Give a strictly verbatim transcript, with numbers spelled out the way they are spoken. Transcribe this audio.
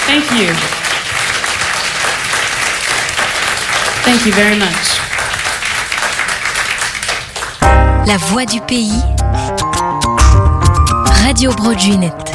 Thank you. Thank you very much. La voix du pays, Radio Broadway Net.